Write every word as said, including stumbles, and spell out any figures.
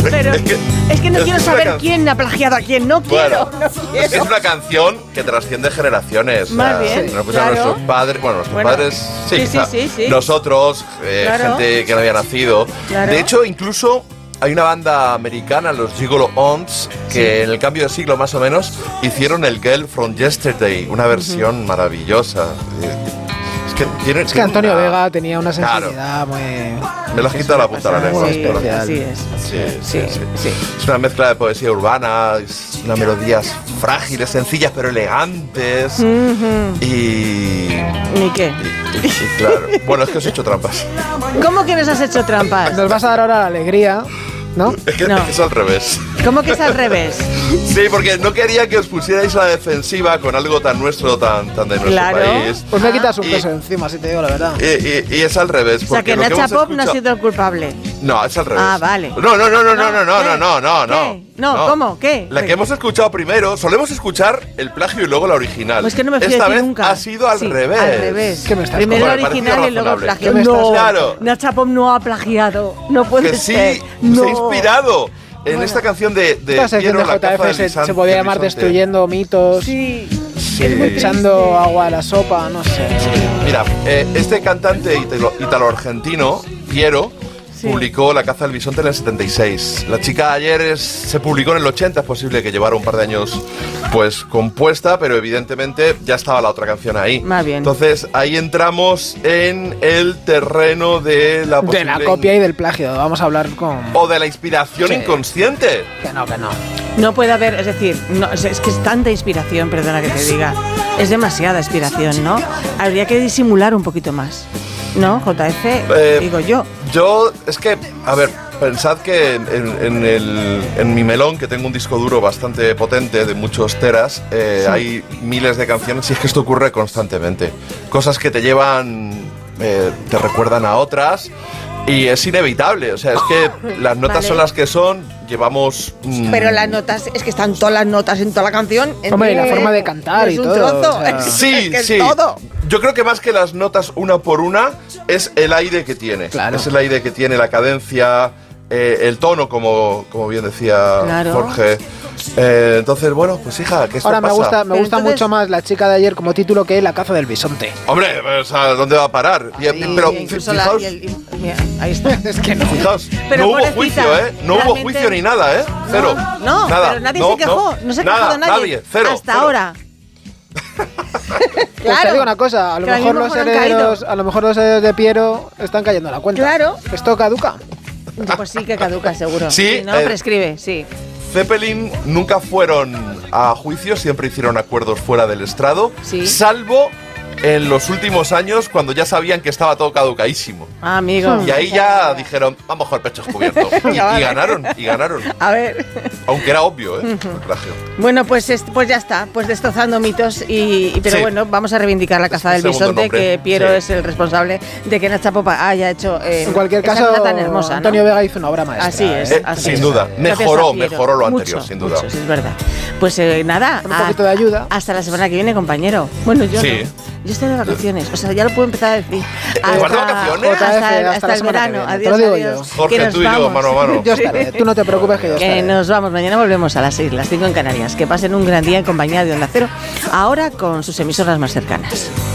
Pero es que, es que no es quiero una saber can- quién ha plagiado a quién. No quiero, Bueno, no es quiero. una canción que trasciende generaciones. Más o sea, bien, nos pusieron claro. nuestros padres, bueno, nuestros Bueno, padres, sí, sí, sí, quizá, sí, sí. nosotros, eh, Claro. gente que no había nacido. Claro. De hecho, incluso hay una banda americana, los Gigolo Ons, que en el cambio de siglo más o menos hicieron el Girl from Yesterday, una versión uh-huh. maravillosa. Es que, tiene, es que Antonio una... Vega tenía una sensibilidad claro. muy... Me lo has quitado la punta de la lengua. Sí, especial. así es. Sí, sí, sí, sí. Es una mezcla de poesía urbana, es unas melodías frágiles, sencillas pero elegantes. Uh-huh. Y... ¿Ni qué? Y, y, y claro. Bueno, es que os he hecho trampas. ¿Cómo que nos has hecho trampas? Nos vas a dar ahora la alegría, ¿no? Es que, No. es, que es al revés. ¿Cómo que es al revés? Sí, porque no quería que os pusierais a la defensiva con algo tan nuestro, tan, tan de nuestro Claro. país. Pues me quitas un Y- peso encima, si te digo la verdad. Y, y- y es al revés. O sea, porque que lo Nacha hemos Pop no ha escuchado- sido el culpable. No, es al revés. Ah, vale. No, no, no, no, no, no, no, ¿Qué? no, no, no, no. ¿Qué? No, ¿cómo? ¿Qué? La que hemos escuchado primero, solemos escuchar el plagio y luego la original. Pues que no me fío Esta de ti vez nunca. ha sido al Sí, revés. Al revés. ¿Qué me estás Primero contando? el original Bueno, y luego el razonable. plagio. ¿Qué me No, estás- Claro. Nacha Pop no ha plagiado. No puede Que sí, ser. se No. ha inspirado en Bueno. esta canción de, de Esta sección Piero, de la J caza F del se, bisonte- se podía del llamar bisonte. Destruyendo mitos, Sí. Sí. Es muy triste. echando agua a la sopa, no sé. Mira, eh, este cantante italo- italo-argentino, Piero, Sí. publicó La caza del bisonte en el setenta y seis. La chica de ayer es- se publicó en el ochenta, es posible que llevara un par de años pues compuesta, pero evidentemente ya estaba la otra canción ahí. Más bien. Entonces ahí entramos en el terreno de la De posible la copia y del plagio, vamos a hablar con... o de la inspiración Sí. inconsciente. Que no, que no. No puede haber, es decir, no, es, es que es tanta inspiración, perdona que te diga. Es demasiada inspiración, ¿no? Habría que disimular un poquito más. ¿No? J F, Eh, digo yo. Yo, es que, a ver, pensad que en, en el, en mi melón, que tengo un disco duro bastante potente, de muchos teras, eh, Sí. hay miles de canciones y es que esto ocurre constantemente. Cosas que te llevan, eh, te recuerdan a otras y es inevitable. O sea, es que las notas Vale. son las que son, llevamos... mm, Pero las notas, es que están todas las notas en toda la canción. Hombre, y la Eh, forma de cantar es y un todo, trozo. o sea. Es- Sí, es que es sí. todo. Yo creo que más que las notas una por una es el aire que tiene. Claro. Es el aire que tiene, la cadencia, eh, el tono, como, como bien decía Claro. Jorge. Eh, entonces, bueno, pues hija, que esto Ahora me pasa. gusta, me Pero gusta entonces- mucho más La chica de ayer como título que La caza del bisonte. Hombre, o sea, ¿dónde va a parar? Y- Y- pero y incluso la- fijaos, y el- y- mira, ahí está. Es que no. fijaos, Pero no hubo pobrecita, juicio, ¿eh? No hubo realmente- juicio ni nada, ¿eh? Cero. No, nada. pero nadie No, se quejó. No, se ha nada, quejado nadie. nadie. Cero. Hasta cero. ahora. Pues te digo una cosa, a lo que ahora mejor mismo los fueron herederos, caídos. a lo mejor los herederos de Piero están cayendo a la cuenta. Claro. Esto caduca. Pues sí que caduca, seguro. Sí, no, eh, prescribe, sí. Zeppelin nunca fueron a juicio, siempre hicieron acuerdos fuera del estrado, Sí. salvo en los últimos años cuando ya sabían que estaba todo caducaísimo. Ah, amigo. Y ahí ya dijeron, vamos con el pecho descubierto. Y, Ya vale. y ganaron, y ganaron. A ver. Aunque era obvio, ¿eh? El plagio. Bueno, pues, es- pues ya está, pues destrozando mitos y, y- pero Sí. bueno, vamos a reivindicar la caza Es del mi segundo bisonte, nombre. que Piero Sí. es el responsable de que Nacha Popa haya hecho eh, En cualquier esa caso, nota tan hermosa, ¿no? Antonio Vega hizo una obra maestra. Así es, ¿eh? Eh, así sin es. duda. Gracias Mejoró, a Piero. mejoró lo anterior, Mucho, sin duda. mucho, es verdad. Pues eh, nada, Con un poquito de ayuda. hasta la semana que viene, compañero. Bueno, yo Sí. no. Yo estoy de vacaciones, o sea, ya lo puedo empezar a decir. ¿Estás de vacaciones? Hasta, J F, el- hasta hasta la el semana que verano. viene, te Adiós, lo digo adiós. yo. Jorge, Que nos tú y yo, vamos. mano a mano. Yo estaré, tú no te preocupes que yo Que estaré. nos vamos, mañana volvemos a las seis, las cinco en Canarias. Que pasen un gran día en compañía de Onda Cero, ahora con sus emisoras más cercanas.